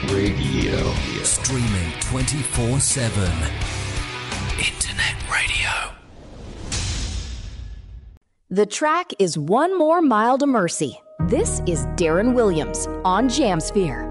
Radio. Streaming 24/7. Internet radio. The track is One More Mile to Mercy. This is Darren Williams on Jamsphere.